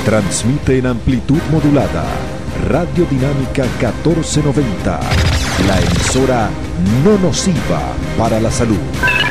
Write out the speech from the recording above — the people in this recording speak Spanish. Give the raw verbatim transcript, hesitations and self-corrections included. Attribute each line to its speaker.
Speaker 1: Transmite en amplitud modulada. Radio Dinámica catorce noventa. La emisora no nociva para la salud.